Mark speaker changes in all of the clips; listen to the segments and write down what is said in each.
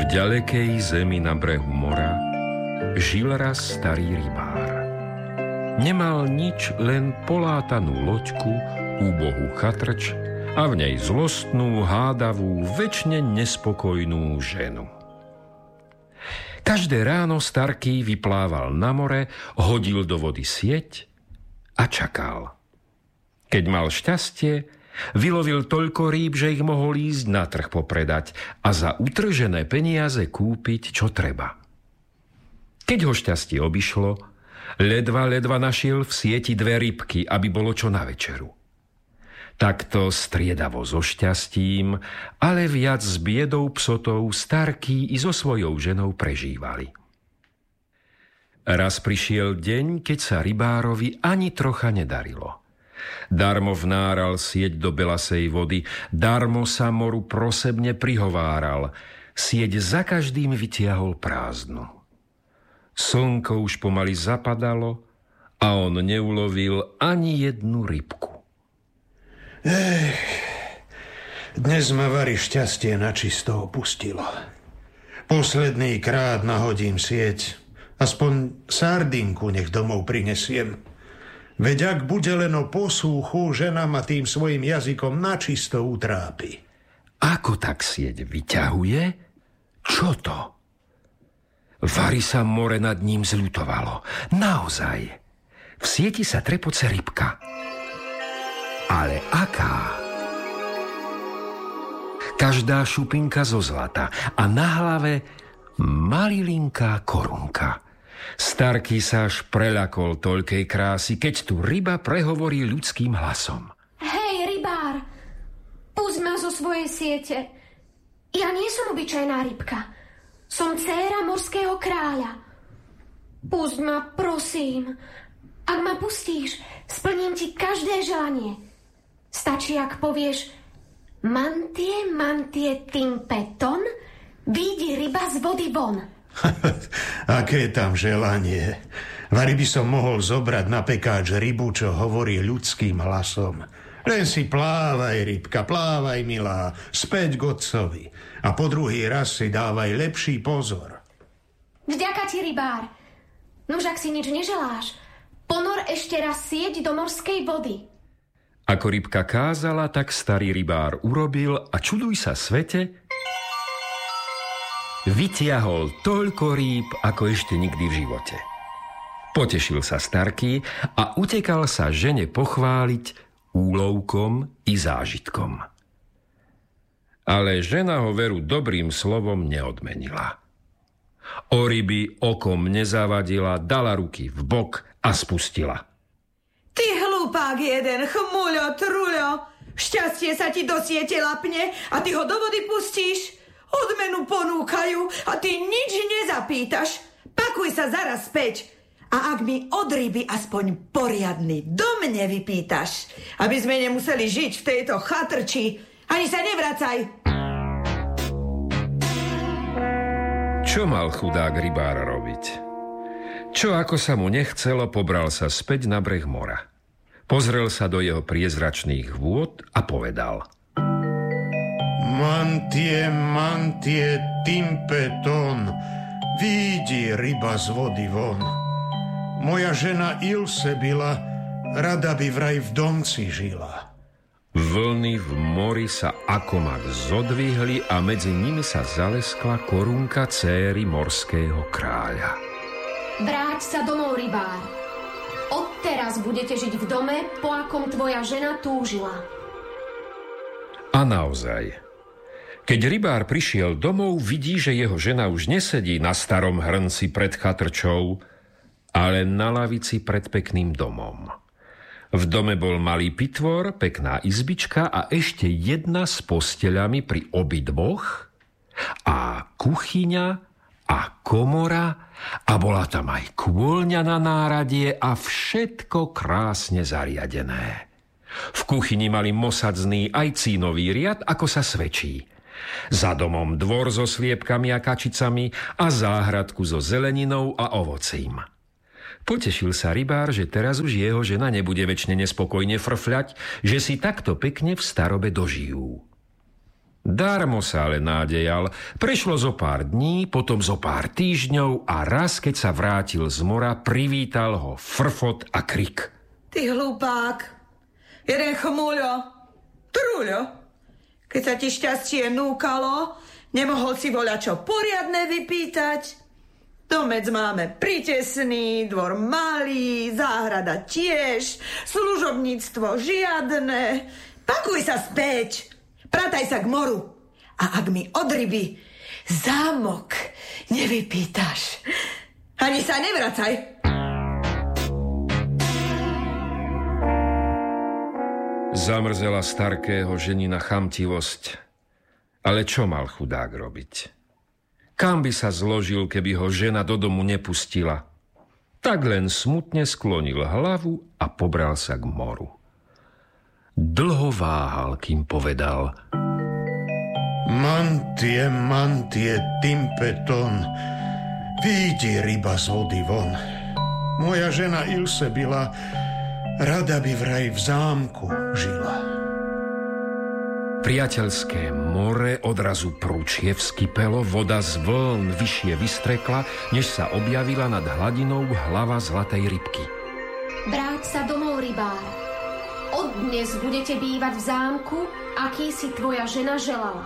Speaker 1: ďalekej zemi na brehu mora žil raz starý rybár. Nemal nič, len polátanú loďku, úbohú chatrč a v nej zlostnú, hádavú, večne nespokojnú ženu. Každé ráno starký vyplával na more, hodil do vody sieť a čakal. Keď mal šťastie, vylovil toľko rýb, že ich mohol ísť na trh popredať a za utržené peniaze kúpiť, čo treba. Keď ho šťastie obišlo, ledva našiel v sieti 2 rybky, aby bolo čo na večeru. Takto striedavo so šťastím, ale viac s biedou psotou starký i so svojou ženou prežívali. Raz prišiel deň, keď sa rybárovi ani trocha nedarilo. Darmo vnáral sieť do belasej vody, darmo sa moru prosebne prihováral, sieť za každým vytiahol prázdnu. Slnko už pomaly zapadalo a on neulovil ani jednu rybku.
Speaker 2: Dnes ma vari šťastie na čisto opustilo. Posledný krát nahodím sieť, aspoň sardinku nech domov prinesiem. Veď ak bude len o posúchu, žena ma tým svojim jazykom načisto utrápi.
Speaker 1: Ako tak sieť vyťahuje? Čo to? Vari sa more nad ním zľutovalo. Naozaj. V sieti sa trepoce rybka. Ale aká? Každá šupinka zo zlata a na hlave malilinká korunka. Starký sa až preľakol toľkej krásy, keď tu ryba prehovorí ľudským hlasom.
Speaker 3: Hej, rybár, pusť ma zo svojej siete. Ja nie som obyčajná rybka. Som dcéra morského kráľa. Pusť ma, prosím. Ak ma pustíš, splním ti každé želanie. Stačí, ak povieš mantie timpeton, výjdi ryba z vody von.
Speaker 2: Aké tam želanie. Vari by som mohol zobrať na pekáč rybu, čo hovorí ľudským hlasom. Len si plávaj, rybka, plávaj, milá, späť k otcovi. A po druhý raz si dávaj lepší pozor.
Speaker 3: Vďaka ti, rybár. Nuž, ak si nič neželáš, ponor ešte raz sieť do morskej vody.
Speaker 1: Ako rybka kázala, tak starý rybár urobil a čuduj sa svete, vytiahol toľko rýb, ako ešte nikdy v živote. Potešil sa starký a utekal sa žene pochváliť úlovkom i zážitkom. Ale žena ho veru dobrým slovom neodmenila. O ryby okom nezavadila, dala ruky v bok a spustila.
Speaker 4: Ty hlupák jeden, chmuľo, truľo, šťastie sa ti do siete lapne a ty ho do vody pustíš? Odmenu ponúkajú a ty nič nezapýtaš. Pakuj sa zaraz späť. A ak mi od ryby aspoň poriadny dom nevypýtaš, aby sme nemuseli žiť v tejto chatrči, ani sa nevracaj.
Speaker 1: Čo mal chudák rybár robiť? Čo ako sa mu nechcelo, pobral sa späť na breh mora. Pozrel sa do jeho priezračných vôd a povedal:
Speaker 2: Mantie timpeton, výjdi ryba z vody von. Moja žena Ilse byla, rada by vraj v domci žila.
Speaker 1: Vlny v mori sa ako mak zodvihli a medzi nimi sa zaleskla korunka céry morského kráľa.
Speaker 3: Vráť sa domov, rybár. Odteraz budete žiť v dome, po akom tvoja žena túžila.
Speaker 1: A naozaj, keď rybár prišiel domov, vidí, že jeho žena už nesedí na starom hrnci pred chatrčou, ale na lavici pred pekným domom. V dome bol malý pitvor, pekná izbička a ešte jedna s posteľami pri obidvoch a kuchyňa a komora a bola tam aj kôľňa na náradie a všetko krásne zariadené. V kuchyni mali mosadzný aj cínový riad, ako sa svedčí. Za domom dvor so sliepkami a kačicami a záhradku so zeleninou a ovocím. Potešil sa rybár, že teraz už jeho žena nebude večne nespokojne frfľať, že si takto pekne v starobe dožijú. Darmo sa ale nádejal. Prešlo zo pár dní, potom zo pár týždňov a raz, keď sa vrátil z mora, privítal ho frfot a krik.
Speaker 4: Ty hlupák, jeden chmuľo, truľo, keď sa ti šťastie núkalo, nemohol si voľačo poriadne vypýtať? Domec máme pritesný, dvor malý, záhrada tiež, služobníctvo žiadne. Pakuj sa späť, prataj sa k moru. A ak mi od ryby zámok nevypýtaš, ani sa nevracaj.
Speaker 1: Zamrzela starkého ženina chamtivosť. Ale čo mal chudák robiť? Kam by sa zložil, keby ho žena do domu nepustila? Tak len smutne sklonil hlavu a pobral sa k moru. Dlho váhal, kým povedal:
Speaker 2: Mantie, mantie, timpeton, výjdi ryba z vody von. Moja žena Ilse byla, rada by vraj v zámku žila.
Speaker 1: Priateľské more odrazu prúčie vskypelo, voda z vln vyššie vystrekla, než sa objavila nad hladinou hlava zlatej rybky.
Speaker 3: Vráť sa domov, rybár. Od dnes budete bývať v zámku, aký si tvoja žena želala.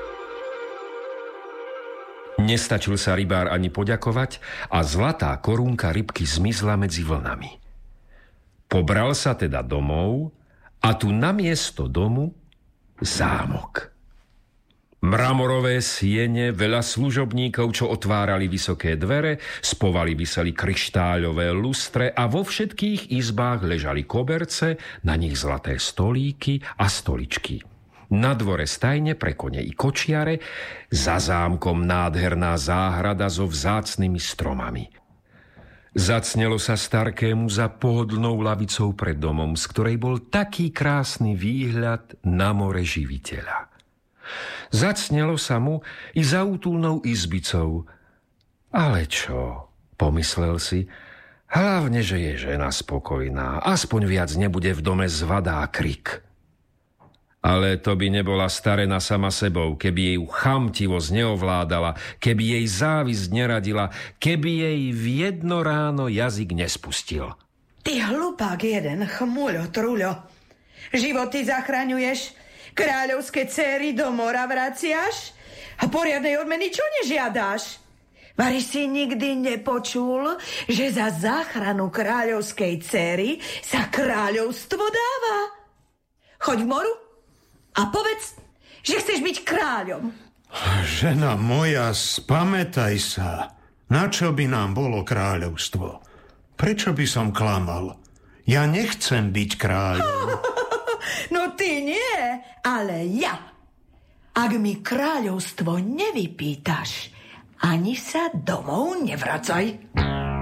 Speaker 1: Nestačil sa rybár ani poďakovať a zlatá korunka rybky zmizla medzi vlnami. Pobral sa teda domov a tu namiesto domu zámok. Mramorové siene, veľa služobníkov, čo otvárali vysoké dvere, spovali viseli kryštáľové lustre a vo všetkých izbách ležali koberce, na nich zlaté stolíky a stoličky. Na dvore stajne pre kone i kočiare, za zámkom nádherná záhrada so vzácnymi stromami. Zacnelo sa starkému za pohodlnou lavicou pred domom, z ktorej bol taký krásny výhľad na more živiteľa. Zacnelo sa mu i za útulnou izbicou. Ale čo, pomyslel si, hlavne, že je žena spokojná, aspoň viac nebude v dome zvada a krik. Ale to by nebola starena sama sebou, keby jej chamtivosť neovládala, keby jej závisť neradila, keby jej v jedno ráno jazyk nespustil.
Speaker 4: Ty hlupák jeden, chmuľo, truľo. Životy zachraňuješ, kráľovské céry do mora vraciaš a poriadnej odmeny čo nežiadáš? Vari si nikdy nepočul, že za záchranu kráľovskej céry sa kráľovstvo dáva? Choď v moru a povedz, že chceš byť kráľom.
Speaker 2: Žena moja, spamätaj sa. Na čo by nám bolo kráľovstvo? Prečo by som klamal? Ja nechcem byť kráľom.
Speaker 4: No ty nie, ale ja. Ak mi kráľovstvo nevypýtaš, ani sa domov nevracaj.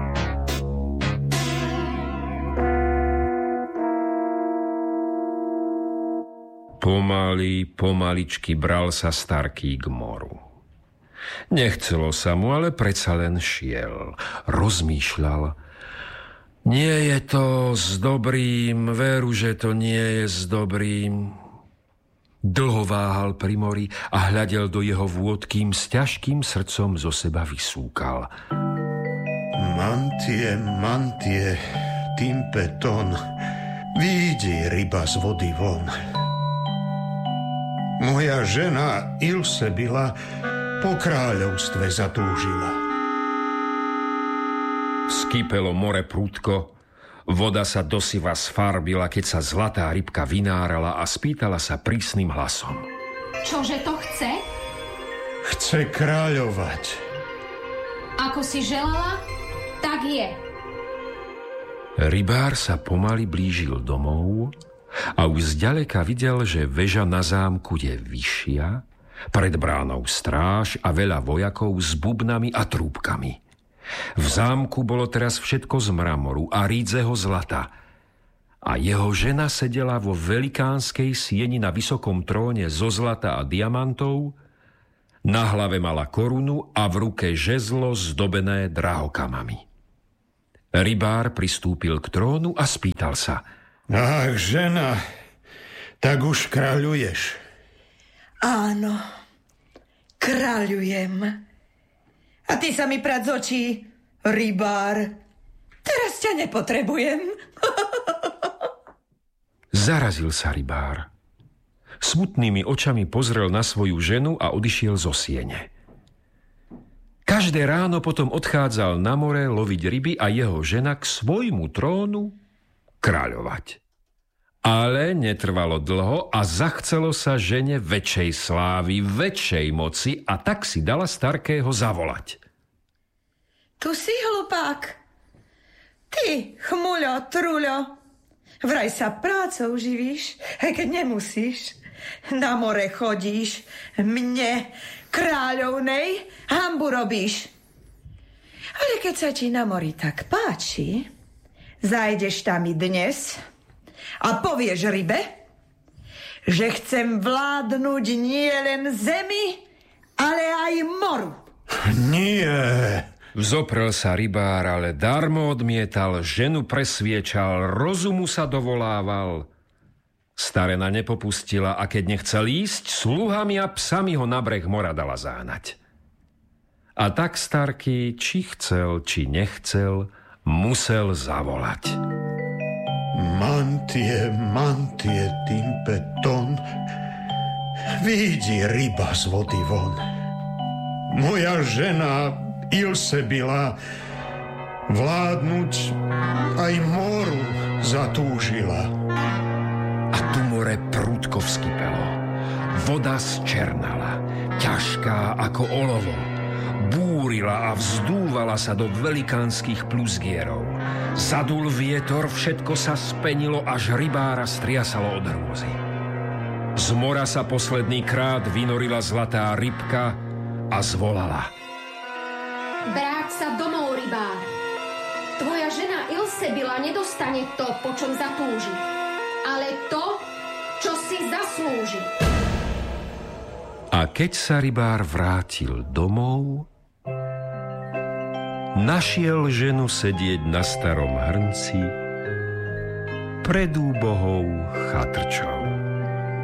Speaker 1: Pomaličky bral sa starký k moru. Nechcelo sa mu, ale predsa len šiel. Rozmýšľal. Nie je to s dobrým, veru, že to nie je s dobrým. Dlho váhal pri mori a hľadel do jeho vôd, kým s ťažkým srdcom zo seba vysúkal.
Speaker 2: Mantie, mantie, timpeton, výjdi ryba z vody von. Moja žena Ilse byla, po kráľovstve zatúžila.
Speaker 1: Vskypelo more prúdko, voda sa dosiva sfarbila, keď sa zlatá rybka vynárala a spýtala sa prísnym hlasom.
Speaker 3: Čože to chce?
Speaker 2: Chce kráľovať.
Speaker 3: Ako si želala, tak je.
Speaker 1: Rybár sa pomaly blížil domov a už zďaleka videl, že väža na zámku je vyššia, pred bránou stráž a veľa vojakov s bubnami a trúbkami. V zámku bolo teraz všetko z mramoru a rídzeho zlata a jeho žena sedela vo velikánskej sieni na vysokom tróne zo zlata a diamantov, na hlave mala korunu a v ruke žezlo zdobené drahokamami. Rybár pristúpil k trónu a spýtal sa:
Speaker 2: Ach, žena, tak už kráľuješ.
Speaker 4: Áno, kráľujem. A ty sa mi prad z očí, rybár. Teraz ťa nepotrebujem.
Speaker 1: Zarazil sa rybár. Smutnými očami pozrel na svoju ženu a odišiel zo siene. Každé ráno potom odchádzal na more loviť ryby a jeho žena k svojmu trónu kráľovať. Ale netrvalo dlho a zachcelo sa žene väčšej slávy, väčšej moci a tak si dala Starkého zavolať.
Speaker 4: Tu si, hlupák. Ty, chmuľo, truľo. Vraj sa prácou živíš, aj keď nemusíš. Na more chodíš, mne, kráľovnej, hanbu robíš. Ale keď sa ti na mori tak páči, zajdeš tam i dnes a povieš rybe, že chcem vládnuť nie len zemi, ale aj moru.
Speaker 2: Nie.
Speaker 1: Vzoprel sa rybár, ale darmo odmietal, ženu presviečal, rozumu sa dovolával. Starena nepopustila a keď nechcel ísť, sluhami a psami ho na breh mora dala záhnať. A tak Starký, či chcel, či nechcel, musel zavolať.
Speaker 2: Mantie, timpeton, vyjdi ryba z vody von. Moja žena Ilsebila vládnuť aj moru zatúžila.
Speaker 1: A tu more prudko vskypelo. Voda zčernala, ťažká ako olovo. Búrila a vzdúvala sa do velikánskych plusgierov. Zadul vietor, všetko sa spenilo, až rybára striasalo od hrôzy. Z mora sa posledný krát vynorila zlatá rybka a zvolala.
Speaker 3: Vráť sa domov, rybár. Tvoja žena Ilsebila nedostane to, po čom zatúži, ale to, čo si zaslúži.
Speaker 1: A keď sa rybár vrátil domov, našiel ženu sedieť na starom hrnci pred úbohou chatrčou.